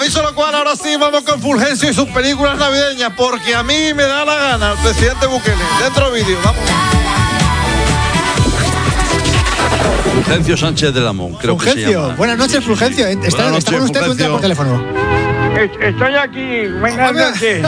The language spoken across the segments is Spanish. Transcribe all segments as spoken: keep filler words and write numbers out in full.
Dicho lo cual, ahora sí vamos con Fulgencio y sus películas navideñas, porque a mí me da la gana el presidente Bukele. Dentro vídeo, vamos. Fulgencio Sánchez de Lamón, creo Fulgencio, que se llama. Buenas noches, Fulgencio. Está, Buenas está con noches, usted un día por teléfono. Estoy aquí, buenas noches.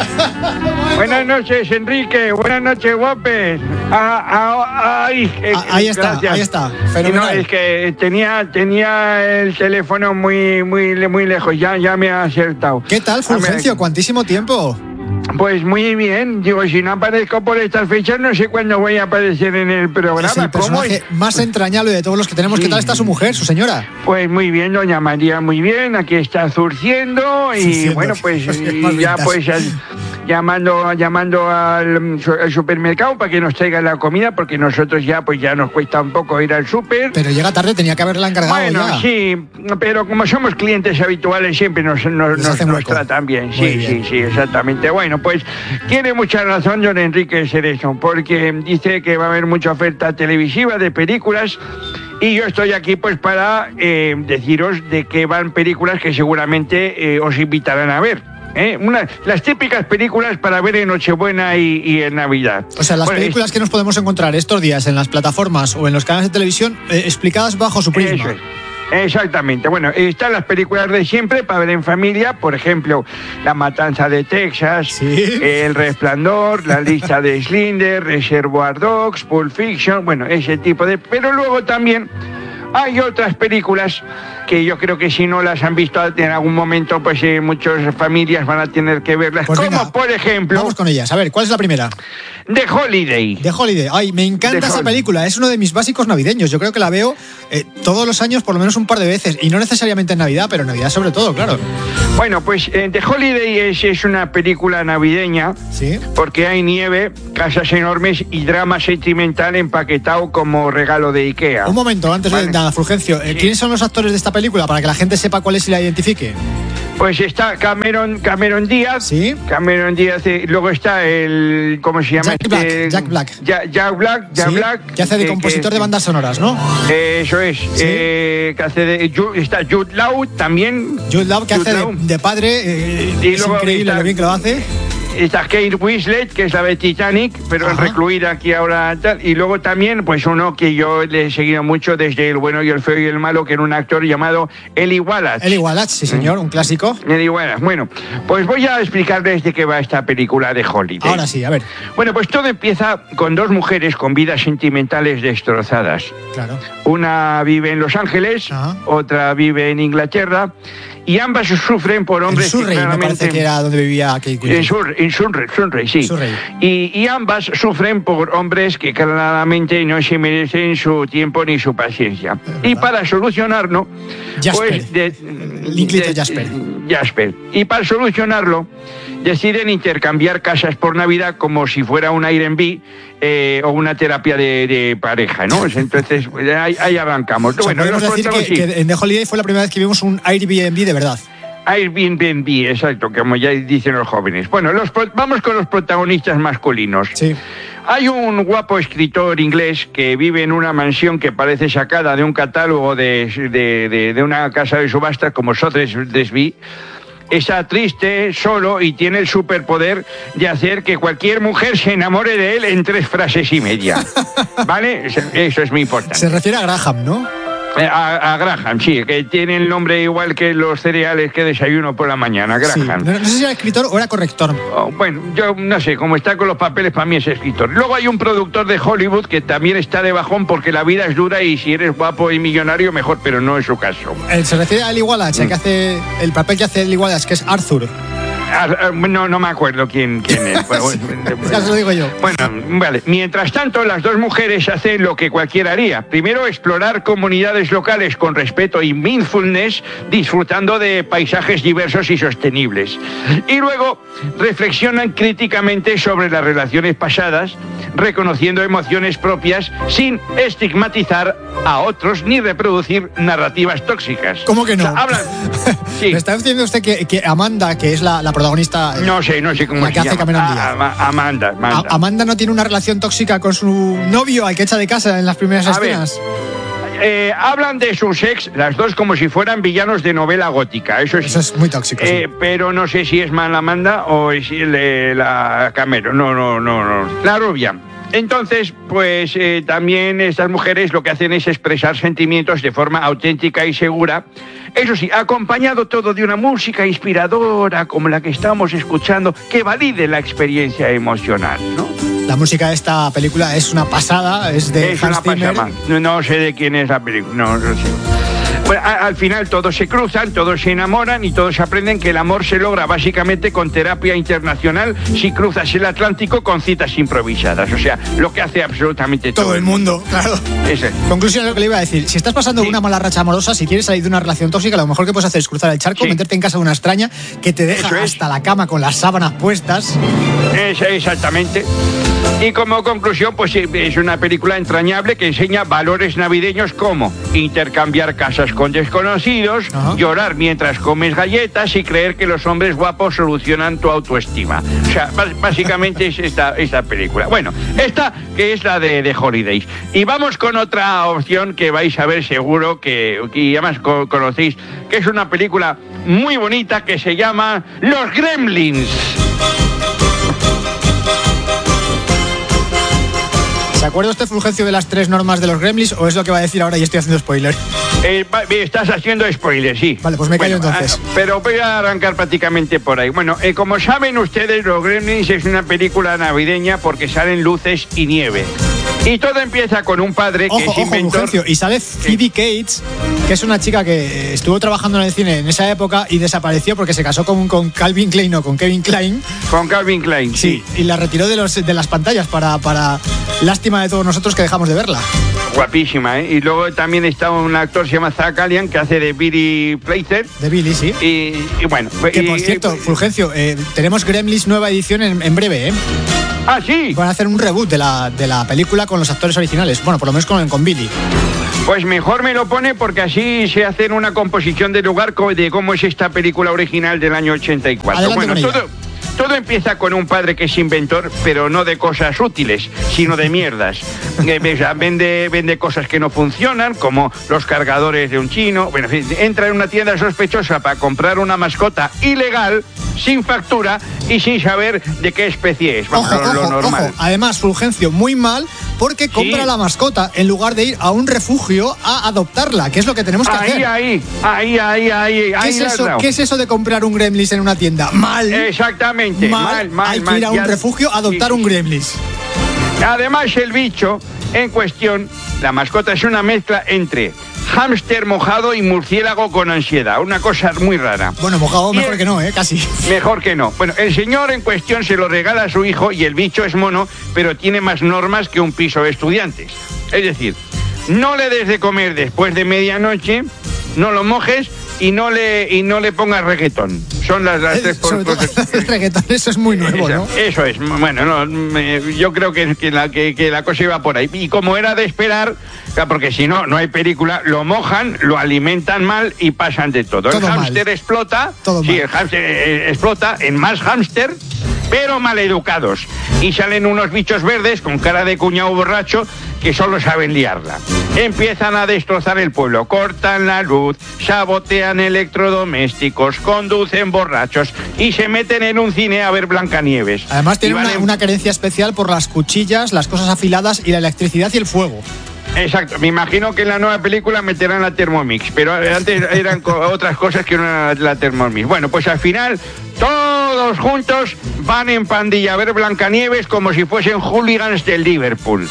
Buenas noches, Enrique. Buenas noches, López. Ah, ah, ay, eh, Ah, ahí está, gracias. ahí está. Y no, Fenomenal. es que tenía, tenía el teléfono muy, muy, muy lejos. Ya, ya me ha acertado. ¿Qué tal, Fulgencio? Ah, me- ¿Cuantísimo tiempo? Pues muy bien. Digo, si no aparezco por estas fechas, no sé cuándo voy a aparecer en el programa. Es el ¿Cómo personaje es? más entrañable de todos los que tenemos. ¿Qué Sí. tal está su mujer, su señora? Pues muy bien, doña María, muy bien. Aquí está zurciendo y Zurciendo. bueno, pues Más y ya ventas. pues al- llamando llamando al, su- al supermercado para que nos traigan la comida, porque nosotros ya pues ya nos cuesta un poco ir al súper. Pero llega tarde, tenía que haberla encargado Bueno, ya. sí, pero como somos clientes habituales siempre nos, nos, Les nos, hacen nos hueco. tratan bien. Muy Sí, bien. sí, sí, exactamente. Bueno, pues tiene mucha razón don Enrique Cerezo, porque dice que va a haber mucha oferta televisiva de películas. Y yo estoy aquí pues para eh, deciros de qué van películas que seguramente eh, os invitarán a ver. ¿eh? Una, las típicas películas para ver en Nochebuena y, y en Navidad. O sea, las Bueno, películas que nos podemos encontrar estos días en las plataformas o en los canales de televisión eh, explicadas bajo su prisma. Eso es. Exactamente. Bueno, están las películas de siempre para ver en familia, por ejemplo, La Matanza de Texas, Sí. El Resplandor, La Lista de Schindler, Reservoir Dogs, Pulp Fiction, bueno, ese tipo de... Pero luego también hay otras películas que yo creo que si no las han visto en algún momento, pues eh, muchas familias van a tener que verlas, Pues como venga, por ejemplo Vamos con ellas. A ver, ¿cuál es la primera? The Holiday. The Holiday. Ay, me encanta The esa Holiday. película. Es uno de mis básicos navideños. Yo creo que la veo eh, todos los años por lo menos un par de veces. Y no necesariamente en Navidad, pero en Navidad sobre todo, claro. Bueno, pues eh, The Holiday es, es una película navideña. Sí. Porque hay nieve, casas enormes y drama sentimental empaquetado como regalo de Ikea. Un momento, antes Vale. de nada, Fulgencio. eh, Sí. ¿Quiénes son los actores de esta película? Para que la gente sepa cuál es y la identifique. Pues está Cameron, Cameron Díaz. Sí. Cameron Díaz. eh, Luego está el... ¿Cómo se llama? Jack Black, Jack Black. Ja- Jack Black. Jack Sí, Black. que hace de que- compositor que- de bandas sonoras, ¿no? Eso es. eh, que hace de, Ju- está Jude Law también. Jude Law, que Jude hace de, Law. de padre. eh, Y es luego increíble está- lo bien que lo hace. Está Kate Winslet, que es la de Titanic, pero Ajá. recluida aquí ahora tal. Y luego también, pues uno que yo le he seguido mucho desde El bueno y el feo y el malo, que era un actor llamado Eli Wallach. Eli Wallach, sí señor, un clásico. Eli Wallach. Bueno, pues voy a explicarles de qué va esta película de Holiday. Ahora sí, a ver. Bueno, pues todo empieza con dos mujeres con vidas sentimentales destrozadas. Claro. Una vive en Los Ángeles, Ajá. otra vive en Inglaterra, y ambas sufren por En hombres que Surrey, me claramente... parece que era donde vivía Kate En Winslet. Sur, en Surrey, Surrey, sí. Surrey. Y, y ambas sufren por hombres que claramente no se merecen su tiempo ni su paciencia. verdad. Y para solucionarlo, Jasper. pues de- Linklito de- Jasper. Jasper. Y para solucionarlo, deciden intercambiar casas por Navidad como si fuera un Airbnb eh, o una terapia de, de pareja, ¿no? Entonces, pues, ahí, ahí arrancamos. O sea, Bueno, podemos los decir que, protagonistas- que en The Holiday fue la primera vez que vimos un Airbnb de verdad. Airbnb, exacto, como ya dicen los jóvenes. Bueno, los, pro- vamos con los protagonistas masculinos. Sí. Hay un guapo escritor inglés que vive en una mansión que parece sacada de un catálogo de, de, de- de una casa de subastas como Sotheby's. Está triste, solo y tiene el superpoder de hacer que cualquier mujer se enamore de él en tres frases y media. ¿Vale? Eso- Eso es muy importante. Se refiere a Graham, ¿no? Eh, A, a Graham, sí, que tiene el nombre igual que los cereales que desayuno por la mañana, Sí. Graham. No, no sé si era escritor o era corrector. Oh, bueno, yo no sé, como está con los papeles, para mí es escritor. Luego hay un productor de Hollywood que también está de bajón porque la vida es dura y si eres guapo y millonario, mejor, pero no es su caso. Eh, se refiere a Eli Wallach, Mm. el que hace el papel que hace Eli Wallach, que es Arthur. Ah, ah, no, no me acuerdo quién, quién es. Bueno, Ya se lo digo yo. Bueno, vale. Mientras tanto, las dos mujeres hacen lo que cualquiera haría. Primero, explorar comunidades locales con respeto y mindfulness, disfrutando de paisajes diversos y sostenibles. Y luego, reflexionan críticamente sobre las relaciones pasadas, reconociendo emociones propias sin estigmatizar a otros ni reproducir narrativas tóxicas. ¿Cómo que no? O sea, hablan... Sí. Me está diciendo usted que, que Amanda, que es la, la protagonista, No sé, no sé cómo la se que hace llama. Cameron Ah, Díaz. Ama- Amanda, Amanda. A- Amanda no tiene una relación tóxica con su novio al que echa de casa en las primeras A ver, escenas. Eh, hablan de sus ex, las dos como si fueran villanos de novela gótica. Eso es, Eso es muy tóxico. eh, sí. Pero no sé si es Malamanda o es el, la Camero. No, no, no, no. La rubia. Entonces, pues eh, también estas mujeres lo que hacen es expresar sentimientos de forma auténtica y segura. Eso sí, acompañado todo de una música inspiradora como la que estamos escuchando, que valide la experiencia emocional, ¿no? La música de esta película es una pasada, es de Es Hans una Zimmer. pasada. No, no sé de quién es la película, no, no sé. Bueno, a- al final todos se cruzan, todos se enamoran y todos aprenden que el amor se logra básicamente con terapia internacional si cruzas el Atlántico con citas improvisadas. O sea, lo que hace absolutamente todo, Todo el mundo, claro. Ese. Conclusión de lo que le iba a decir. Si estás pasando Sí. una mala racha amorosa, si quieres salir de una relación tóxica, lo mejor que puedes hacer es cruzar el charco, Sí. meterte en casa de una extraña que te deja Eso es. hasta la cama con las sábanas puestas. Es- exactamente. Y como conclusión, pues sí, es una película entrañable que enseña valores navideños como intercambiar casas con desconocidos, Ajá. llorar mientras comes galletas y creer que los hombres guapos solucionan tu autoestima. O sea, bas- básicamente es esta, esta película. Bueno, esta que es la de, de Holidays. Y vamos con otra opción que vais a ver seguro que, que además co- conocéis, que es una película muy bonita que se llama Los Gremlins. ¿Se acuerda usted, Fulgencio, de las tres normas de los Gremlins o es lo que va a decir ahora y estoy haciendo spoiler? Eh, va- estás haciendo spoilers, sí. Vale, pues me callo entonces. ah, pero voy a arrancar prácticamente por ahí. Bueno, eh, como saben ustedes, Los Gremlins es una película navideña porque salen luces y nieve. Y todo empieza con un padre que Ojo, es ojo, inventor. Fulgencio. Y sale Phoebe Cates, que es una chica que estuvo trabajando en el cine en esa época y desapareció porque se casó con, con Calvin Klein o con Kevin Klein. Con Calvin Klein, sí. Y la retiró de, los, de las pantallas para, para lástima de todos nosotros que dejamos de verla. Guapísima, ¿eh? Y luego también está un actor, se llama Zach Galligan, que hace de Billy Plater. De Billy, sí. Y, y bueno. Que y- por cierto, y- Fulgencio, eh, tenemos Gremlins nueva edición en, en breve, ¿eh? Ah, sí. Van a hacer un reboot de la, de la película con los actores originales. Bueno, por lo menos con, con Billy. Pues mejor me lo pone porque así se hace una composición del lugar co- de cómo es esta película original del año ochenta y cuatro. Adelante Bueno, con ella. todo, todo empieza con un padre que es inventor, pero no de cosas útiles, sino de mierdas. Eh, ves, ah, vende, vende cosas que no funcionan, como los cargadores de un chino. Bueno, en fin, entra en una tienda sospechosa para comprar una mascota ilegal, sin factura y sin saber de qué especie es. Vamos, Ojo, lo, lo ojo, normal. ojo. Además, Fulgencio, muy mal porque compra Sí. la mascota en lugar de ir a un refugio a adoptarla, que es lo que tenemos que Ahí, hacer. ahí, ahí, ahí, ahí, ¿Qué ahí es, la has eso, dado. ¿Qué es eso de comprar un Gremlins en una tienda? Mal. Exactamente, mal, mal, Hay que mal, ir a un ya- refugio a adoptar sí, un sí. Gremlins. Además, el bicho en cuestión, la mascota, es una mezcla entre hámster mojado y murciélago con ansiedad. Una cosa muy rara. Bueno, mojado Y mejor el- que no, ¿eh? Casi. Mejor que no. Bueno, el señor en cuestión se lo regala a su hijo y el bicho es mono, pero tiene más normas que un piso de estudiantes. Es decir, no le des de comer después de medianoche, no lo mojes y no le, y no le pongas reggaetón. Son las, las tres Eh, Sobre todo cosas. el reggaetón, eso es muy nuevo, Esa- ¿no? Eso es, bueno, no, me- yo creo que, que la, que, que la cosa iba por ahí. Y como era de esperar, claro, porque si no, no hay película, lo mojan, lo alimentan mal y pasan de todo. Todo el mal. hámster explota, Todo sí, mal. el hámster eh, explota en más hámster, pero maleducados. Y salen unos bichos verdes con cara de cuñado borracho que solo saben liarla. Empiezan a destrozar el pueblo, cortan la luz, sabotean electrodomésticos, conducen borrachos y se meten en un cine a ver Blancanieves. Además tiene Y van una, en- una carencia especial por las cuchillas, las cosas afiladas y la electricidad y el fuego. Exacto, me imagino que en la nueva película meterán la Thermomix, pero antes eran co- otras cosas que no era la Thermomix. Bueno, pues al final todos juntos van en pandilla a ver Blancanieves como si fuesen hooligans del Liverpool.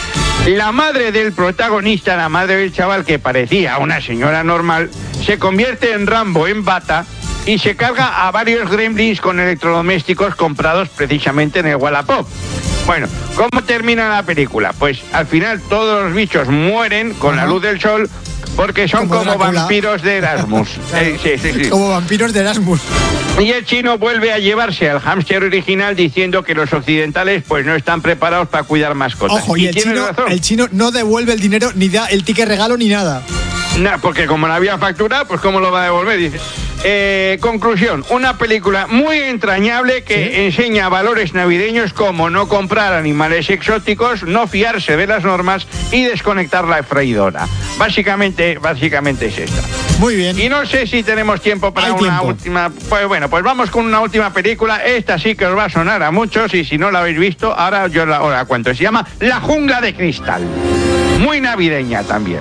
La madre del protagonista, la madre del chaval que parecía una señora normal, se convierte en Rambo en bata y se carga a varios gremlins con electrodomésticos comprados precisamente en el Wallapop. Bueno, ¿cómo termina la película? Pues al final todos los bichos mueren con la Ajá. luz del sol porque son Como como, Drácula. vampiros de Erasmus. Eh, sí, sí, sí. Como vampiros de Erasmus. Y el chino vuelve a llevarse al hámster original diciendo que los occidentales pues no están preparados para cuidar mascotas. Ojo, y el tiene chino, razón. el chino no devuelve el dinero ni da el ticket regalo ni nada. Nah, porque como no había factura, pues ¿cómo lo va a devolver? Dice. Eh, conclusión, una película muy entrañable que ¿Sí? enseña valores navideños como no comprar animales exóticos, no fiarse de las normas y desconectar la freidora. Básicamente, básicamente es esta. Muy bien. Y no sé si tenemos tiempo para Hay una tiempo. última. Pues bueno, pues vamos con una última película. Esta sí que os va a sonar a muchos y si no la habéis visto, ahora yo la, la cuento. Se llama La Jungla de Cristal. Muy navideña también.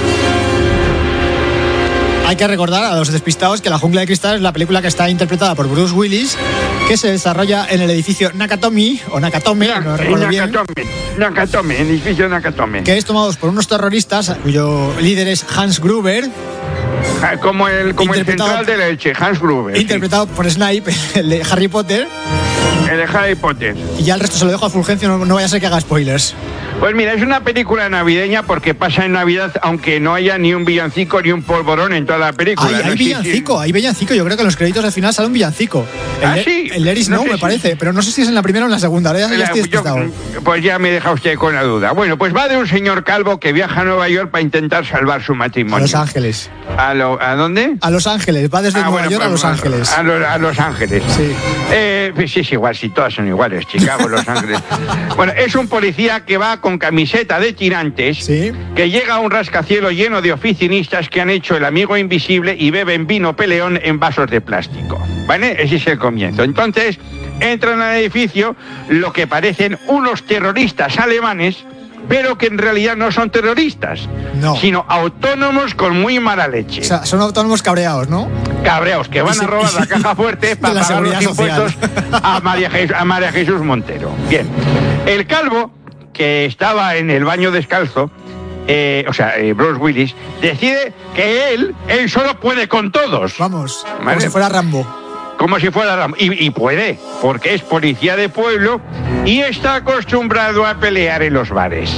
Hay que recordar a los despistados que La Jungla de Cristal es la película que está interpretada por Bruce Willis, que se desarrolla en el edificio Nakatomi, o Nakatome, Na- no recuerdo bien, Nakatome, Nakatome, el edificio Nakatome. que es tomados por unos terroristas cuyo líder es Hans Gruber, Ah, Como el, como el Interpretado- central de Elche, Hans Gruber. interpretado por Snape, el de Harry Potter, sí, el de Harry Potter. y ya el resto se lo dejo a Fulgencio, no, no vaya a ser que haga spoilers. Pues mira, es una película navideña porque pasa en Navidad, aunque no haya ni un villancico ni un polvorón en toda la película. Hay, ¿no? hay Sí, villancico, sí. hay villancico, yo creo que en los créditos al final sale un villancico. El, ¿Ah, de- sí? el Let It No Snow sé me si- parece, pero no sé si es en la primera o en la segunda, ahora ya, ya La- estoy yo- despistado. pues ya me deja usted con la duda. Bueno, pues va de un señor calvo que viaja a Nueva York para intentar salvar su matrimonio. A Los Ángeles. ¿A, lo- ¿a dónde? A Los Ángeles, va desde Ah, Nueva bueno, York a pues, Los Ángeles. A, lo- a Los Ángeles. Sí. Eh, pues sí, es igual, si todas son iguales, Chicago, Los Ángeles. Bueno, es un policía que va con camiseta de tirantes, Sí. que llega a un rascacielos lleno de oficinistas que han hecho el amigo invisible y beben vino peleón en vasos de plástico. ¿Vale? Ese es el comienzo. Entonces, entran al edificio lo que parecen unos terroristas alemanes, pero que en realidad no son terroristas, No. sino autónomos con muy mala leche. O sea, son autónomos cabreados, ¿no? Cabreos, que van Y se- a robar la caja fuerte de para la pagar los Seguridad Social. impuestos a María, Jes- a María Jesús Montero. Bien. El calvo, que estaba en el baño descalzo, eh, o sea, eh, Bruce Willis, decide que él, él solo puede con todos. Vamos, como Vale. si fuera Rambo. Como si fuera Ram- y, y puede, porque es policía de pueblo y está acostumbrado a pelear en los bares.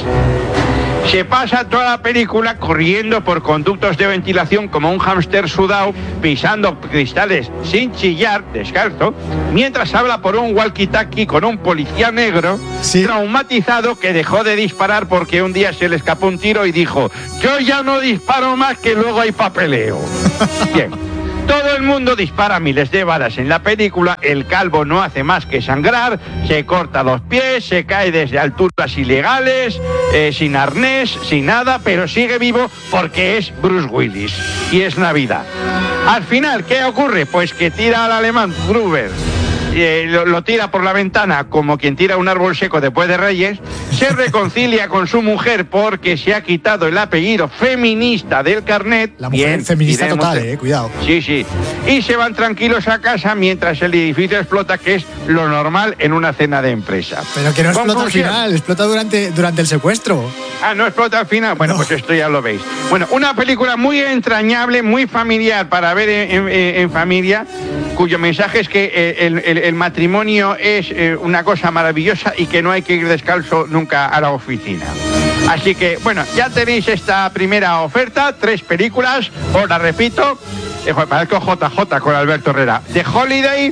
Se pasa toda la película corriendo por conductos de ventilación como un hámster sudado, pisando cristales sin chillar, descalzo, mientras habla por un walkie-talkie con un policía negro, Sí. traumatizado, que dejó de disparar porque un día se le escapó un tiro y dijo: yo ya no disparo más, que luego hay papeleo. Bien. Todo el mundo dispara miles de balas en la película, el calvo no hace más que sangrar, se corta los pies, se cae desde alturas ilegales, eh, sin arnés, sin nada, pero sigue vivo porque es Bruce Willis y es Navidad. Al final, ¿qué ocurre? Pues que tira al alemán Gruber, eh, lo, lo tira por la ventana como quien tira un árbol seco después de Reyes, se reconcilia con su mujer porque se ha quitado el apellido feminista del carnet. La mujer Bien, feminista diremos total, que- eh, cuidado. Sí, sí. Y se van tranquilos a casa mientras el edificio explota, que es lo normal en una cena de empresa. Pero que no explota al Conclusión. final, explota durante, durante el secuestro. Ah, ¿no explota al final? Bueno, No. pues esto ya lo veis. Bueno, una película muy entrañable, muy familiar para ver en, en- en familia, cuyo mensaje es que eh, el, el- el matrimonio es eh, una cosa maravillosa y que no hay que ir descalzo nunca a la oficina. Así que, bueno, ya tenéis esta primera oferta, tres películas, os la repito, eh, joder, parezco J J con Alberto Herrera. The Holiday,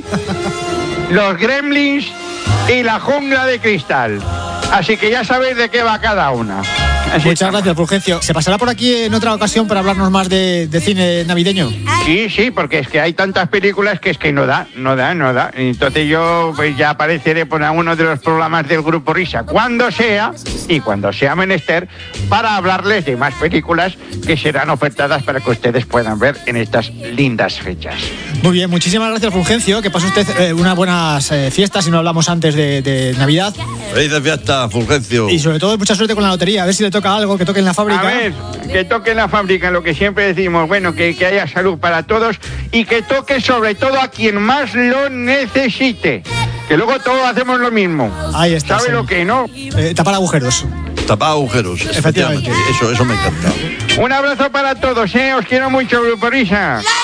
Los Gremlins y La Jungla de Cristal. Así que ya sabéis de qué va cada una. Así Muchas estamos. gracias, Fulgencio. ¿Se pasará por aquí en otra ocasión para hablarnos más de, de cine navideño? Sí, sí, porque es que hay tantas películas que es que no da, no da, no da. Entonces yo pues ya apareceré por alguno de los programas del Grupo Risa cuando sea y cuando sea menester para hablarles de más películas que serán ofertadas para que ustedes puedan ver en estas lindas fechas. Muy bien, muchísimas gracias, Fulgencio. Que pase usted eh, unas buenas eh, fiestas si no hablamos antes de, de Navidad. Feliz fiesta, Fulgencio. Y sobre todo, mucha suerte con la lotería. A ver si le toca algo, que toque en la fábrica. A ver, que toque en la fábrica, lo que siempre decimos, bueno, que, que haya salud para todos y que toque sobre todo a quien más lo necesite. Que luego todos hacemos lo mismo. Ahí está, ¿Sabe sí. lo que no? Eh, tapar agujeros. Tapar agujeros. Efectivamente. Eso, eso me encanta. Un abrazo para todos, ¿eh? Os quiero mucho, Grupo Risa.